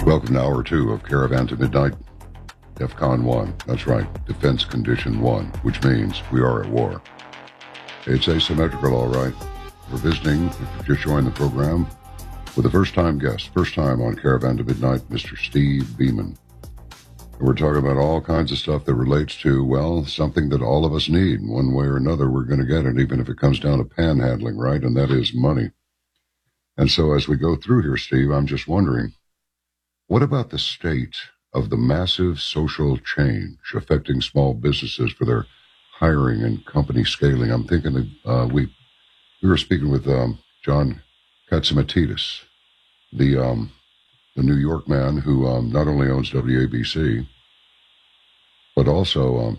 Welcome to Hour 2 of Caravan to Midnight, DEFCON 1. That's right, Defense Condition 1, which means we are at war. It's asymmetrical, all right. We're visiting, if you just joined the program, with a first-time guest, first time on Caravan to Midnight, Mr. Steve Beeman. And we're talking about all kinds of stuff that relates to, well, something that all of us need. One way or another, we're going to get it, even if it comes down to panhandling, right? And that is money. And so as we go through here, Steve, I'm just wondering, what about the state of the massive social change affecting small businesses for their hiring and company scaling? I'm thinking that we were speaking with John Catsimatidis, the New York man who not only owns WABC, but also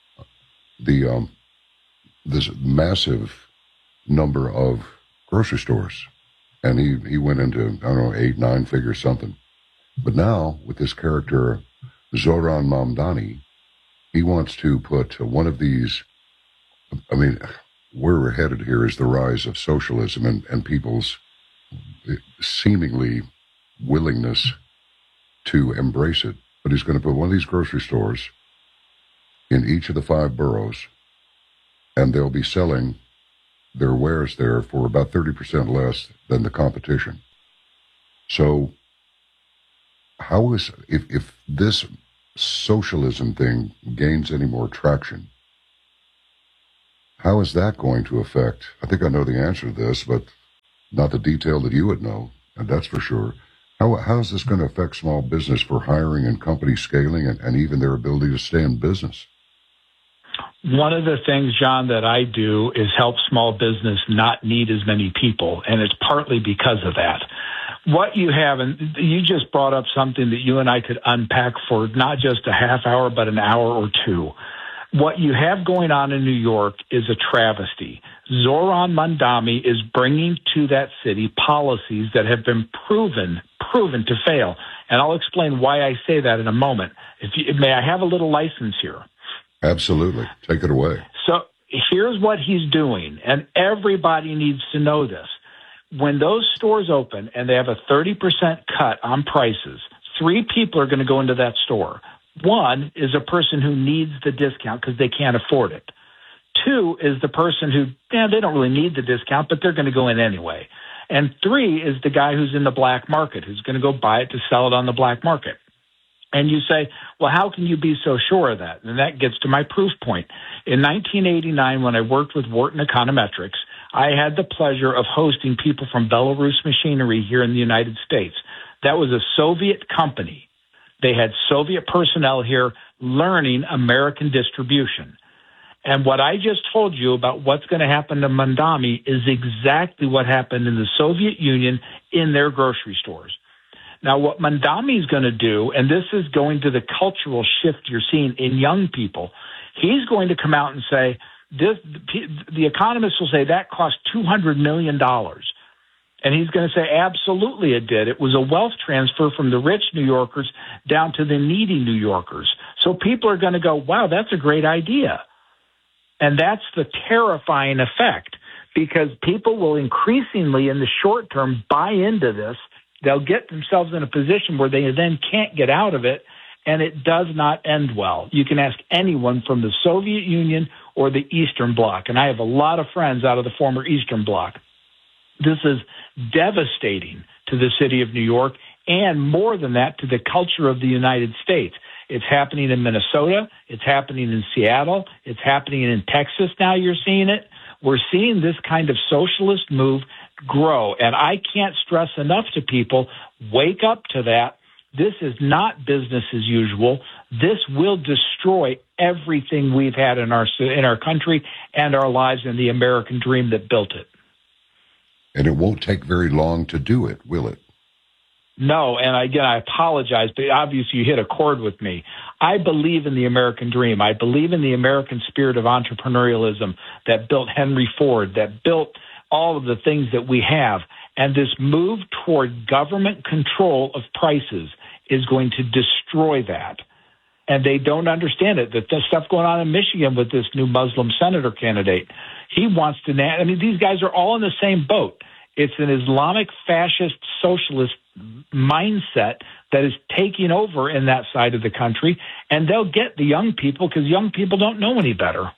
this massive number of grocery stores. And he went into, 8, 9 figures something. But now, with this character, Zoran Mamdani, he wants to put one of these, where we're headed here is the rise of socialism and people's seemingly willingness to embrace it. But he's going to put one of these grocery stores in each of the 5 boroughs, and they'll be selling their wares there for about 30% less than the competition. So, how is, if this socialism thing gains any more traction, how is that going to affect, I think I know the answer to this, but not the detail that you would know, and that's for sure. How is this going to affect small business for hiring and company scaling and even their ability to stay in business? One of the things, John, that I do is help small business not need as many people, and it's partly because of that. What you have, and you just brought up something that you and I could unpack for not just a half hour, but an hour or two. What you have going on in New York is a travesty. Zoran Mamdani is bringing to that city policies that have been proven to fail. And I'll explain why I say that in a moment. May I have a little license here? Absolutely. Take it away. So here's what he's doing, and everybody needs to know this. When those stores open and they have a 30% cut on prices, 3 people are going to go into that store. 1 is a person who needs the discount because they can't afford it. 2 is the person who, they don't really need the discount, but they're going to go in anyway. And 3 is the guy who's in the black market, who's going to go buy it to sell it on the black market. And you say, well, how can you be so sure of that? And that gets to my proof point. In 1989, when I worked with Wharton Econometrics, I had the pleasure of hosting people from Belarus Machinery here in the United States. That was a Soviet company. They had Soviet personnel here learning American distribution. And what I just told you about what's going to happen to Mamdani is exactly what happened in the Soviet Union in their grocery stores. Now, what Mamdani is going to do, and this is going to the cultural shift you're seeing in young people, he's going to come out and say, the economists will say that cost $200 million. And he's going to say, absolutely it did. It was a wealth transfer from the rich New Yorkers down to the needy New Yorkers. So people are going to go, wow, that's a great idea. And that's the terrifying effect, because people will increasingly in the short term buy into this. They'll get themselves in a position where they then can't get out of it, and it does not end well. You can ask anyone from the Soviet Union or the Eastern Bloc, and I have a lot of friends out of the former Eastern Bloc. This is devastating to the city of New York, and more than that, to the culture of the United States. It's happening in Minnesota. It's happening in Seattle. It's happening in Texas now. You're seeing it. We're seeing this kind of socialist move grow, and I can't stress enough to people, wake up to that. This is not business as usual. This will destroy everything we've had in our country and our lives and the American dream that built it. And it won't take very long to do it, will it? No, and again, I apologize, but obviously you hit a chord with me. I believe in the American dream. I believe in the American spirit of entrepreneurialism that built Henry Ford, that built all of the things that we have. And this move toward government control of prices is going to destroy that. And they don't understand it. The stuff going on in Michigan with this new Muslim senator candidate, he wants to, these guys are all in the same boat. It's an Islamic fascist socialist mindset that is taking over in that side of the country, and they'll get the young people because young people don't know any better.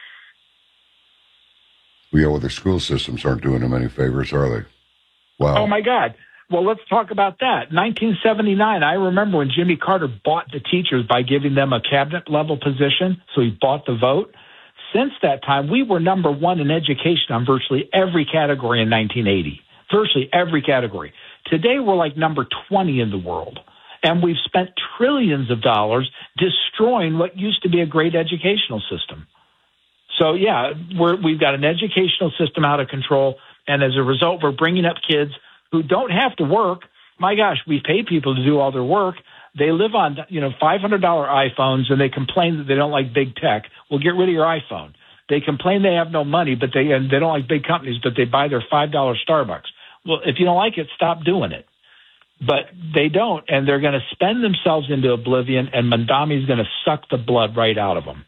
Well, their school systems aren't doing them any favors, are they? Wow. Oh, my God. Well, let's talk about that. 1979, I remember when Jimmy Carter bought the teachers by giving them a cabinet-level position, so he bought the vote. Since that time, we were number one in education on virtually every category in 1980, virtually every category. Today, we're like number 20 in the world, and we've spent trillions of dollars destroying what used to be a great educational system. So, yeah, we've got an educational system out of control, and as a result, we're bringing up kids who don't have to work. My gosh, we pay people to do all their work. They live on, $500 iPhones, and they complain that they don't like big tech. Well, get rid of your iPhone. They complain they have no money, but they don't like big companies, but they buy their $5 Starbucks. Well, if you don't like it, stop doing it. But they don't, and they're going to spend themselves into oblivion, and Mandami's going to suck the blood right out of them.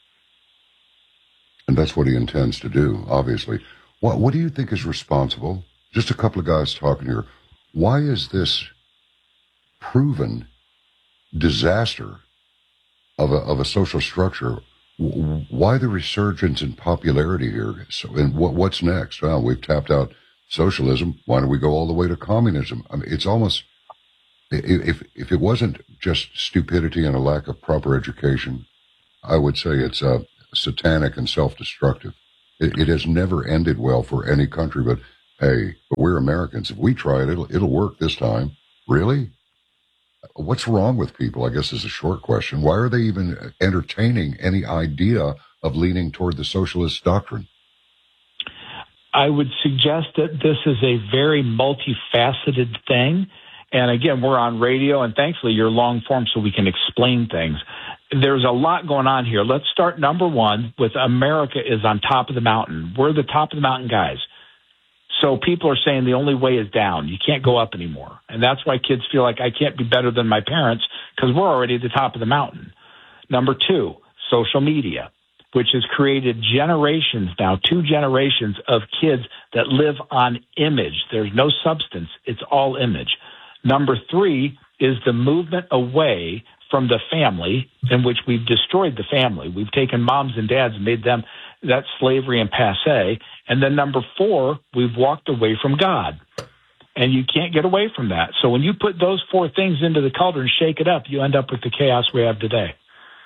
And that's what he intends to do, obviously. What do you think is responsible? Just a couple of guys talking here. Why is this proven disaster of a social structure? Why the resurgence in popularity here? So, and what's next? Well, we've tapped out socialism. Why don't we go all the way to communism? I mean, it's almost, if it wasn't just stupidity and a lack of proper education, I would say it's satanic and self-destructive. It has never ended well for any country, but hey, but we're Americans. If we try it, it'll work this time. Really? What's wrong with people, I guess, is a short question. Why are they even entertaining any idea of leaning toward the socialist doctrine? I would suggest that this is a very multifaceted thing. And again, we're on radio, and thankfully you're long form so we can explain things. There's a lot going on here. Let's start number one with America is on top of the mountain. We're the top of the mountain guys. So people are saying the only way is down. You can't go up anymore. And that's why kids feel like I can't be better than my parents because we're already at the top of the mountain. Number two, social media, which has created generations now, 2 generations of kids that live on image. There's no substance. It's all image. Number 3 is the movement away from the family, in which we've destroyed the family. We've taken moms and dads and made them that slavery and passe. And then number 4, we've walked away from God. And you can't get away from that. So when you put those 4 things into the cauldron and shake it up, you end up with the chaos we have today.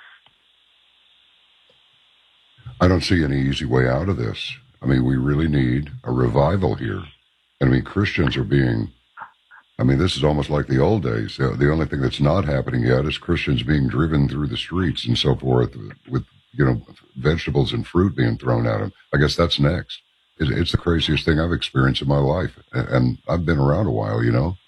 I don't see any easy way out of this. I mean, we really need a revival here. And I mean, Christians are being, this is almost like the old days. The only thing that's not happening yet is Christians being driven through the streets and so forth with vegetables and fruit being thrown at them. I guess that's next. It's the craziest thing I've experienced in my life. And I've been around a while,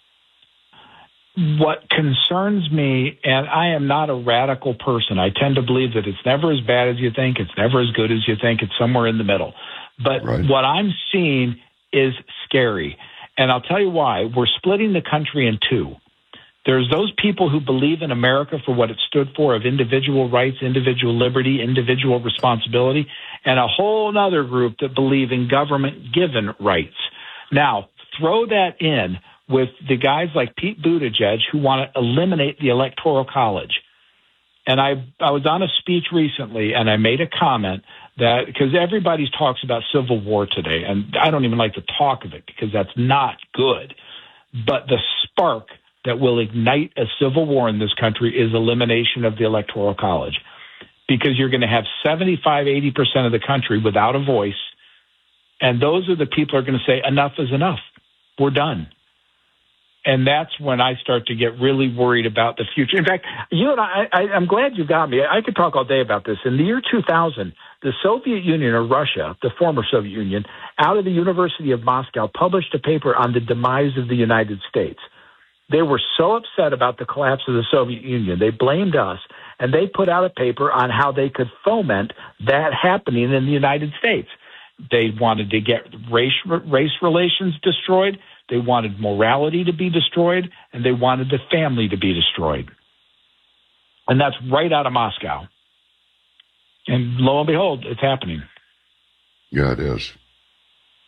What concerns me, and I am not a radical person, I tend to believe that it's never as bad as you think, it's never as good as you think, it's somewhere in the middle. But right. What I'm seeing is scary. And I'll tell you why. We're splitting the country in 2. There's those people who believe in America for what it stood for of individual rights, individual liberty, individual responsibility, and a whole other group that believe in government-given rights. Now, throw that in with the guys like Pete Buttigieg who want to eliminate the Electoral College. And I was on a speech recently, and I made a comment that, because everybody talks about civil war today, and I don't even like to talk of it because that's not good. But the spark that will ignite a civil war in this country is elimination of the Electoral College, because you're going to have 75-80% of the country without a voice, and those are the people who are going to say, enough is enough. We're done. And that's when I start to get really worried about the future. In fact, you and I'm glad you got me. I could talk all day about this. In the year 2000, the Soviet Union, or Russia, the former Soviet Union, out of the University of Moscow, published a paper on the demise of the United States. They were so upset about the collapse of the Soviet Union, they blamed us, and they put out a paper on how they could foment that happening in the United States. They wanted to get race relations destroyed. They wanted morality to be destroyed, and they wanted the family to be destroyed. And that's right out of Moscow. And lo and behold, it's happening. Yeah, it is.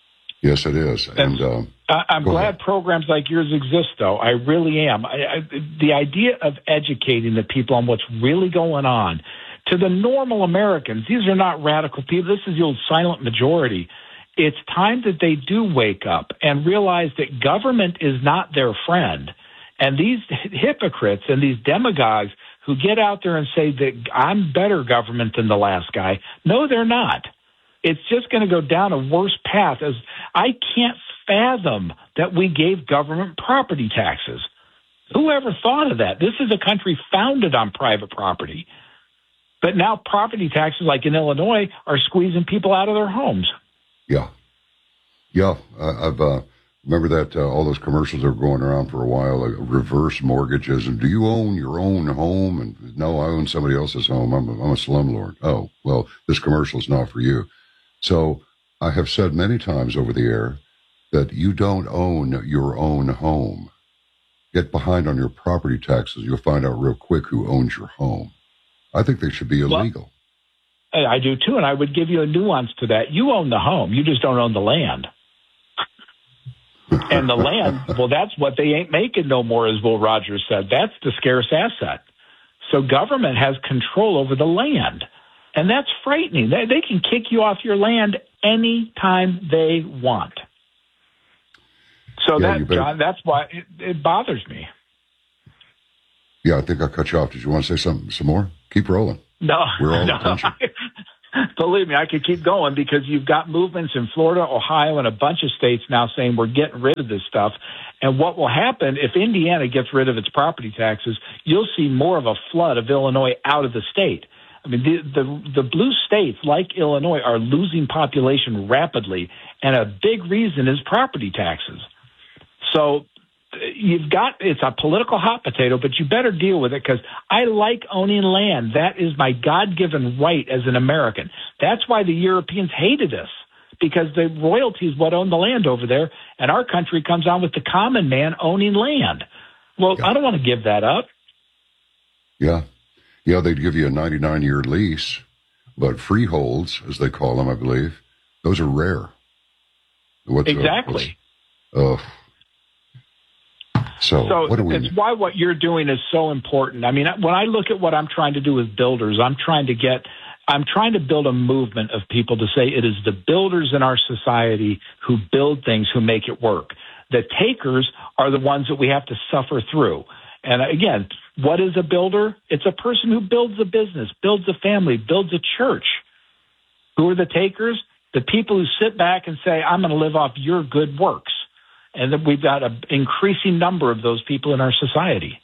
Yes, it is. And I'm glad programs like yours exist, though. I really am. The idea of educating the people on what's really going on, to the normal Americans, these are not radical people. This is the old silent majority. It's time that they do wake up and realize that government is not their friend. And these hypocrites and these demagogues who get out there and say that I'm better government than the last guy, no, they're not. It's just going to go down a worse path. As I can't fathom that we gave government property taxes. Who ever thought of that? This is a country founded on private property. But now property taxes, like in Illinois, are squeezing people out of their homes. Yeah. I've remember that all those commercials that were going around for a while, like reverse mortgages, and do you own your own home? And no, I own somebody else's home. I'm a slumlord. Oh, well, this commercial is not for you. So I have said many times over the air that you don't own your own home. Get behind on your property taxes. You'll find out real quick who owns your home. I think they should be illegal. Well, I do too, and I would give you a nuance to that. You own the home. You just don't own the land. And the land, well, that's what they ain't making no more, as Will Rogers said. That's the scarce asset. So government has control over the land. And that's frightening. They can kick you off your land anytime they want. So John, that's why it bothers me. Yeah, I think I cut you off. Did you want to say some more? Keep rolling. No. We're all attention. Believe me, I could keep going because you've got movements in Florida, Ohio, and a bunch of states now saying we're getting rid of this stuff. And what will happen if Indiana gets rid of its property taxes, you'll see more of a flood of Illinois out of the state. I mean, the blue states, like Illinois, are losing population rapidly, and a big reason is property taxes. So it's a political hot potato, but you better deal with it because I like owning land. That is my God-given right as an American. That's why the Europeans hated us, because the royalty is what owned the land over there, and our country comes on with the common man owning land. Well, yeah. I don't want to give that up. Yeah, they'd give you a 99-year lease, but freeholds, as they call them, I believe, those are rare. Exactly. So what do we? It's why what you're doing is so important. I mean, when I look at what I'm trying to do with builders, I'm trying to build a movement of people to say it is the builders in our society who build things, who make it work. The takers are the ones that we have to suffer through. And again, what is a builder? It's a person who builds a business, builds a family, builds a church. Who are the takers? The people who sit back and say, I'm going to live off your good works. And then we've got an increasing number of those people in our society.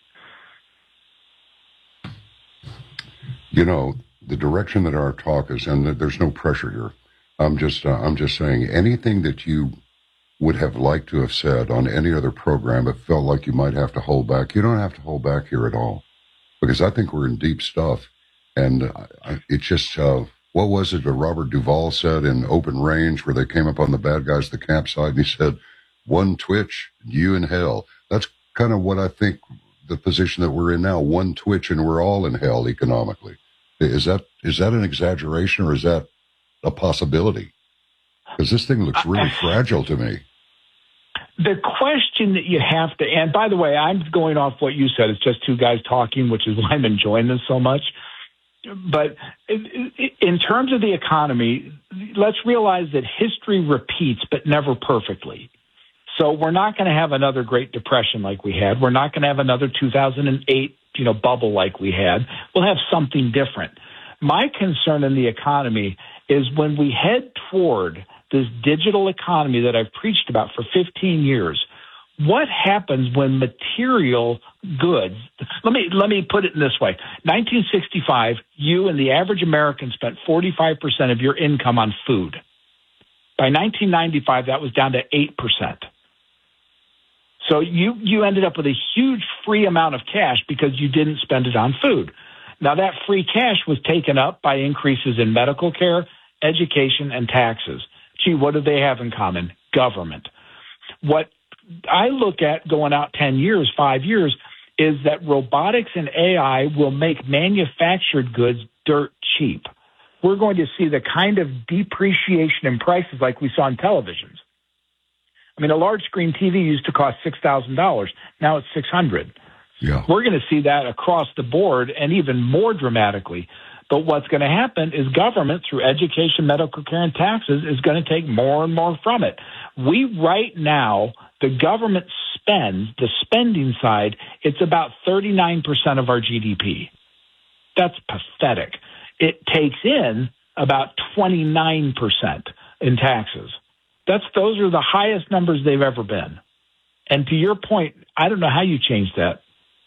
You know, the direction that our talk is, and there's no pressure here. I'm just saying anything that you would have liked to have said on any other program, it felt like you might have to hold back. You don't have to hold back here at all, because I think we're in deep stuff. And it just, what was it that Robert Duvall said in Open Range, where they came up on the bad guys at the campsite, and he said, one twitch, you in hell. That's kind of what I think the position that we're in now, one twitch and we're all in hell economically. Is that an exaggeration, or is that a possibility? Because this thing looks really fragile to me. The question that you have to, and by the way, I'm going off what you said. It's just two guys talking, which is why I'm enjoying this so much. But in terms of the economy, let's realize that history repeats, but never perfectly. So we're not going to have another Great Depression like we had. We're not going to have another 2008, bubble like we had. We'll have something different. My concern in the economy is when we head toward this digital economy that I've preached about for 15 years, what happens when material goods, let me put it in this way. 1965, you and the average American spent 45% of your income on food. By 1995, that was down to 8%. So you ended up with a huge free amount of cash because you didn't spend it on food. Now, that free cash was taken up by increases in medical care, education, and taxes. Gee, what do they have in common? Government. What I look at going out 10 years, 5 years, is that robotics and AI will make manufactured goods dirt cheap. We're going to see the kind of depreciation in prices like we saw in televisions. I mean, a large screen TV used to cost $6,000. Now it's $600. Yeah. We're going to see that across the board and even more dramatically. But what's going to happen is government, through education, medical care, and taxes, is going to take more and more from it. Right now, the government spends, the spending side, it's about 39% of our GDP. That's pathetic. It takes in about 29% in taxes. Those are the highest numbers they've ever been. And to your point, I don't know how you change that.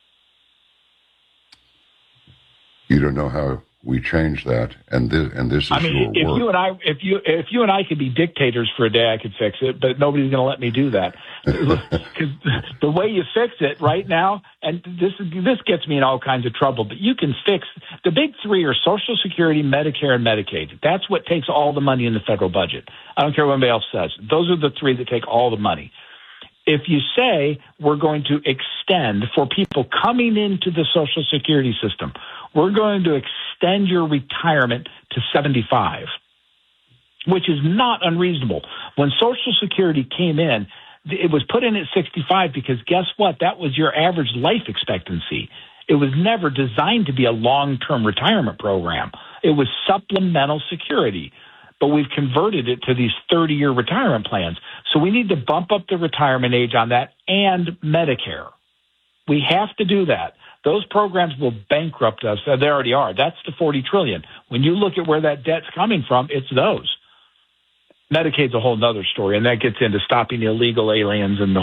You don't know how we change that, and this is your work. If you and I could be dictators for a day, I could fix it, but nobody's going to let me do that. Because the way you fix it right now, and this gets me in all kinds of trouble, but you can fix the big three are Social Security, Medicare, and Medicaid. That's what takes all the money in the federal budget. I don't care what anybody else says. Those are the three that take all the money. If you say we're going to extend for people coming into the Social Security system, we're going to extend your retirement to 75, which is not unreasonable. When Social Security came in, it was put in at 65 because guess what? That was your average life expectancy. It was never designed to be a long-term retirement program. It was supplemental security. But we've converted it to these 30-year retirement plans. So we need to bump up the retirement age on that and Medicare. We have to do that. Those programs will bankrupt us. They already are. That's the $40 trillion. When you look at where that debt's coming from, it's those. Medicaid's a whole other story, and that gets into stopping illegal aliens and the